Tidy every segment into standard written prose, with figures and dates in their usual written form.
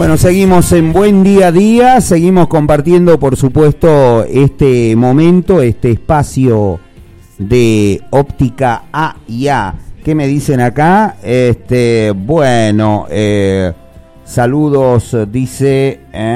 Bueno, seguimos en Buen Día a Día, seguimos compartiendo, por supuesto, este momento, este espacio de óptica A y A. ¿Qué me dicen acá? Bueno, saludos, dice,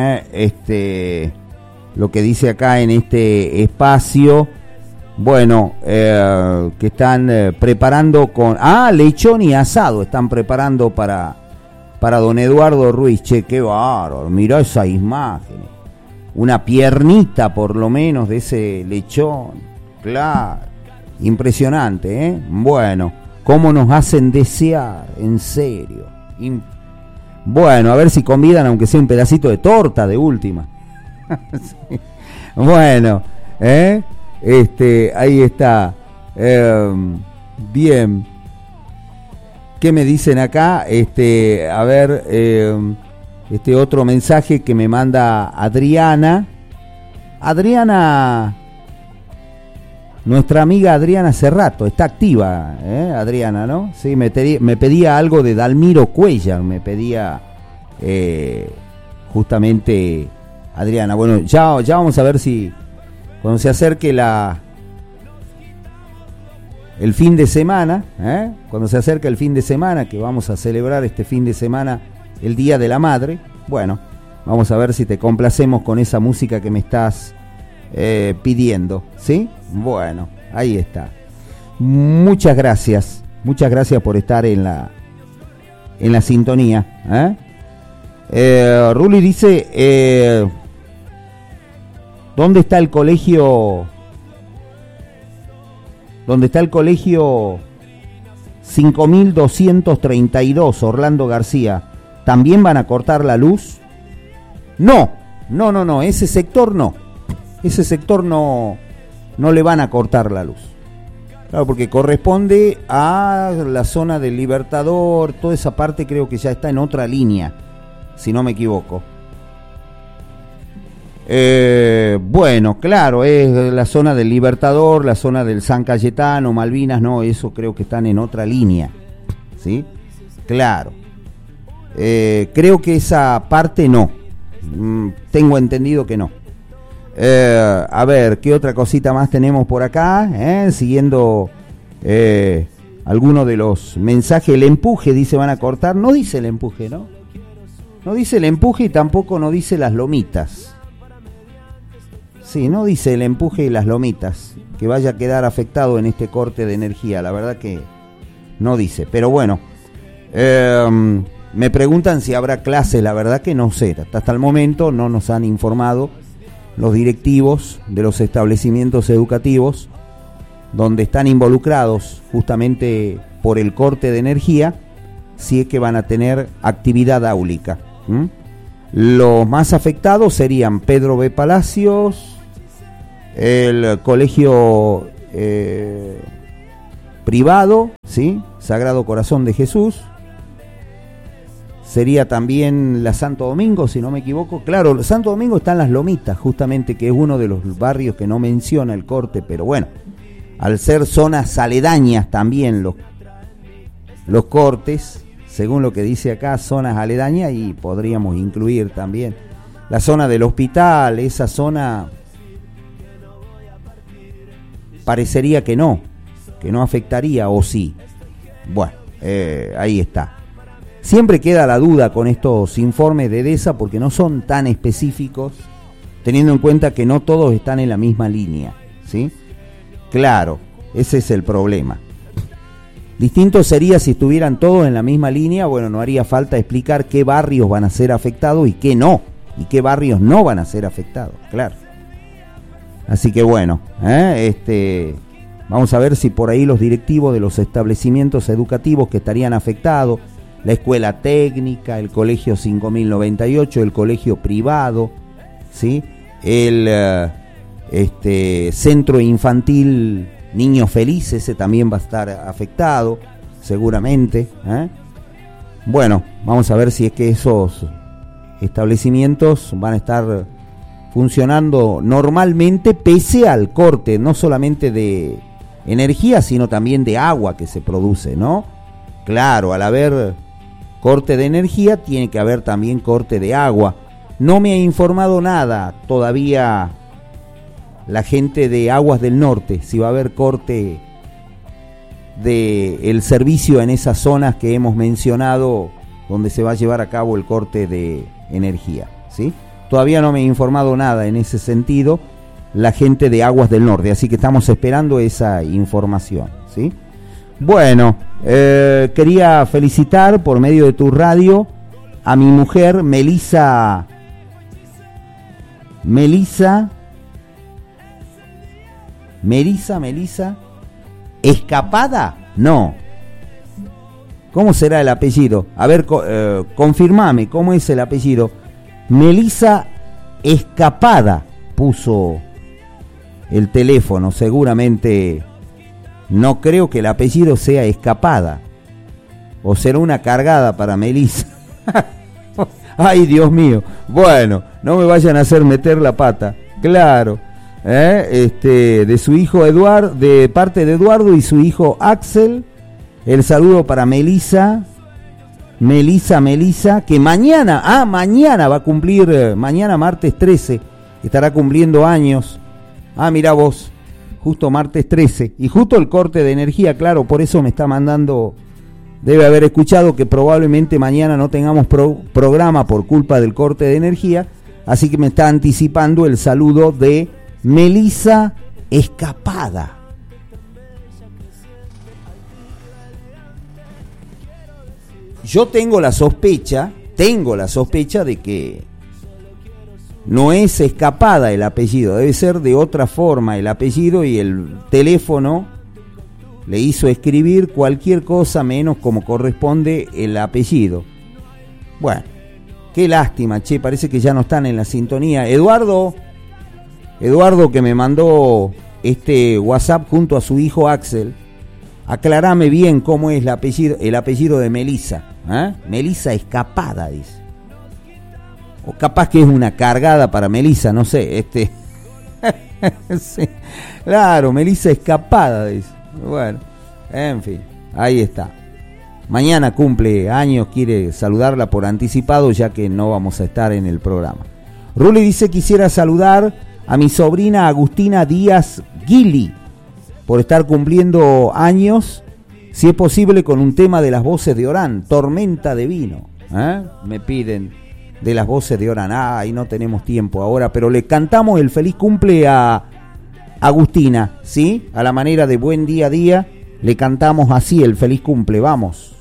lo que dice acá en este espacio. Bueno, que están preparando con... lechón y asado están preparando para don Eduardo Ruiz. Che, qué bárbaro, mirá esa imagen. Una piernita por lo menos de ese lechón. Claro, impresionante, ¿eh? Bueno, cómo nos hacen desear, en serio. Bueno, a ver si convidan aunque sea un pedacito de torta de última. Sí. Bueno, ahí está. Bien. ¿Qué me dicen acá? A ver, otro mensaje que me manda Adriana. Nuestra amiga Adriana hace rato, está activa, Adriana, ¿no? Sí, me pedía algo de Dalmiro Cuellar, me pedía justamente Adriana. Bueno, ya vamos a ver si cuando se acerque el fin de semana, cuando se acerca el fin de semana, que vamos a celebrar este fin de semana el Día de la Madre, bueno, vamos a ver si te complacemos con esa música que me estás pidiendo, ¿sí? Bueno, ahí está. Muchas gracias por estar en la sintonía. Ruli dice, ¿dónde está el colegio 5232, Orlando García? ¿También van a cortar la luz? No, ese sector no le van a cortar la luz. Claro, porque corresponde a la zona del Libertador, toda esa parte creo que ya está en otra línea, si no me equivoco. Bueno, claro, es la zona del Libertador, la zona del San Cayetano, Malvinas, no, eso creo que están en otra línea, ¿sí? Claro. Creo que esa parte no. Tengo entendido que no. A ver, ¿qué otra cosita más tenemos por acá? Siguiendo algunos de los mensajes. El empuje, dice, van a cortar. No dice el empuje, ¿no? No dice el empuje y tampoco no dice las lomitas. Sí, no dice el empuje y las lomitas, que vaya a quedar afectado en este corte de energía. La verdad que no dice. Pero bueno, me preguntan si habrá clases. La verdad que no sé. Hasta el momento no nos han informado los directivos de los establecimientos educativos donde están involucrados justamente por el corte de energía, si es que van a tener actividad áulica. Los más afectados serían Pedro B. Palacios, el colegio privado, ¿sí? Sagrado Corazón de Jesús. Sería también la Santo Domingo, si no me equivoco. Claro, Santo Domingo está en Las Lomitas, justamente, que es uno de los barrios que no menciona el corte, pero bueno, al ser zonas aledañas también los cortes, según lo que dice acá, zonas aledañas, y podríamos incluir también la zona del hospital. Esa zona parecería que no afectaría, o sí. Bueno, ahí está. Siempre queda la duda con estos informes de DESA porque no son tan específicos, teniendo en cuenta que no todos están en la misma línea, ¿sí? Claro, ese es el problema. Distinto sería si estuvieran todos en la misma línea. Bueno, no haría falta explicar qué barrios van a ser afectados y qué no, y qué barrios no van a ser afectados, claro. Así que bueno, vamos a ver si por ahí los directivos de los establecimientos educativos que estarían afectados, la escuela técnica, el colegio 5098, el colegio privado, ¿sí? El centro infantil Niños Felices, ese también va a estar afectado, seguramente. Bueno, vamos a ver si es que esos establecimientos van a estar funcionando normalmente pese al corte, no solamente de energía, sino también de agua que se produce, ¿no? Claro, al haber corte de energía, tiene que haber también corte de agua. No me ha informado nada todavía la gente de Aguas del Norte, si va a haber corte del servicio en esas zonas que hemos mencionado, donde se va a llevar a cabo el corte de energía, ¿sí? Todavía no me ha informado nada en ese sentido la gente de Aguas del Norte, así que estamos esperando esa información, ¿sí? Bueno, quería felicitar por medio de tu radio a mi mujer Melisa Escapada, no. ¿Cómo será el apellido? A ver, confirmame, ¿cómo es el apellido? Melisa Escapada puso el teléfono, seguramente. No creo que el apellido sea Escapada, o será una cargada para Melisa. Ay, Dios mío. Bueno, no me vayan a hacer meter la pata. Claro. De su hijo Eduardo, de parte de Eduardo y su hijo Axel, el saludo para Melisa, que mañana va a cumplir, mañana martes 13, estará cumpliendo años. Mirá vos, justo martes 13, y justo el corte de energía, claro, por eso me está mandando, debe haber escuchado que probablemente mañana no tengamos programa por culpa del corte de energía, así que me está anticipando el saludo de Melisa Escapada. Yo tengo la sospecha de que no es Escapada el apellido, debe ser de otra forma el apellido, y el teléfono le hizo escribir cualquier cosa menos como corresponde el apellido. Bueno, qué lástima, parece que ya no están en la sintonía. Eduardo, que me mandó este WhatsApp junto a su hijo Axel, aclarame bien cómo es el apellido de Melisa. Melisa Escapada, dice. O capaz que es una cargada para Melisa, no sé. Sí, claro, Melisa Escapada, dice. Bueno, en fin, ahí está. Mañana cumple años, quiere saludarla por anticipado, ya que no vamos a estar en el programa. Ruli dice: quisiera saludar a mi sobrina Agustina Díaz Gili por estar cumpliendo años, si es posible con un tema de las voces de Orán, Tormenta de Vino. Me piden de las voces de Orán. Y no tenemos tiempo ahora, pero le cantamos el feliz cumple a Agustina, ¿sí? A la manera de Buen Día a Día, le cantamos así el feliz cumple. Vamos.